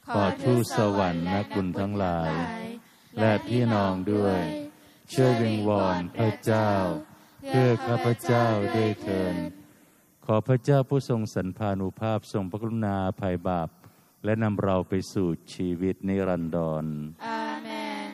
ขอทูตสวรรค์นักบุญทั้งหลายและพี่น้องด้วยช่วยวิงวอนพระเจ้าเพื่อข้าพเจ้าด้วยเถิดขอพระเจ้าผู้ทรงสันพานุภาพทรงพระกรุณาอภัยบาปและนำเราไปสู่ชีวิตนิรันดรอาเมน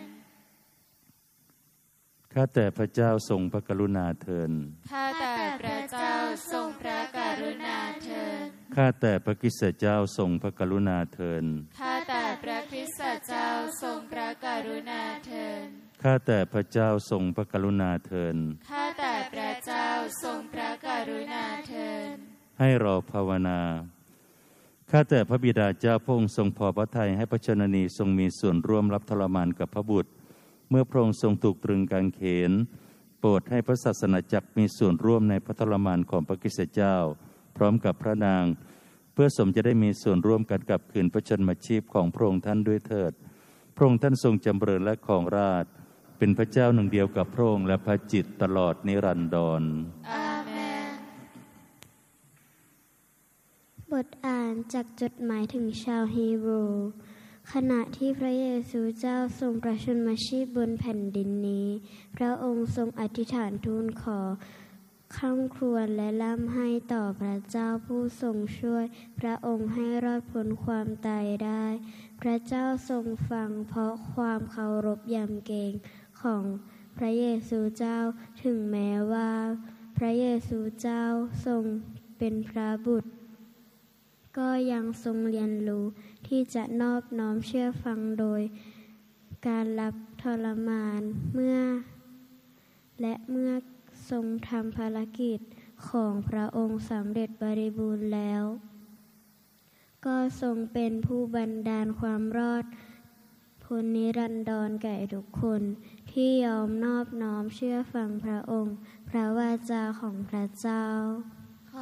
ข้าแต่พระเจ้าทรงพระกรุณาเถิดข้าแต่พระเจ้าทรงพระกรุณาเถิดข้าแต่พระคริสตเจ้าทรงพระกรุณาเถิดข้าแต่พระคริสตเจ้าทรงพระกรุณาเถิดข้าแต่พระเจ้าทรงพระกรุณาเถิดข้าแต่พระเจ้าทรงพระกรุณาเถิดให้เราภาวนาข้าแต่พระบิดาเจ้าพระองค์ทรงพอพระทัยให้พระชนนีทรงมีส่วนร่วมรับทรมานกับพระบุตรเมื่อพระองค์ทรงถูกตรึงกางเขนโปรดให้พระศาสนาจักรมีส่วนร่วมในพระทรมานของพระคริสตเจ้าพร้อมกับพระนางเพื่อสมจะได้มีส่วนร่วมกันกับคืนพระชนมชีพของพระองค์ท่านด้วยเถิดพระองค์ท่านทรงจำเริญและครองราชย์เป็นพระเจ้าหนึ่งเดียวกับพระองค์และพระจิตตลอดนิรันดรอาเมนบทอ่านจากจดหมายถึงชาวฮีบรูขณะที่พระเยซูเจ้าทรงประชนมาชีพบนแผ่นดินนี้พระองค์ทรงอธิษฐานทูลขอคร่ำครวญและร่ำไห้ต่อพระเจ้าผู้ทรงช่วยพระองค์ให้รอดพ้นความตายได้พระเจ้าทรงฟังเพราะความเคารพยำเกรงของพระเยซูเจ้าถึงแม้ว่าพระเยซูเจ้าทรงเป็นพระบุตรก็ยังทรงเรียนรู้ที่จะนอบน้อมเชื่อฟังโดยการรับทรมานเมื่อทรงทำภารกิจของพระองค์สำเร็จบริบูรณ์แล้วก็ทรงเป็นผู้บันดาลความรอดพ้นนิรันดรแก่ทุกคนที่ยอมนอบน้อมเชื่อฟังพระองค์พระวาจาของพระเจ้า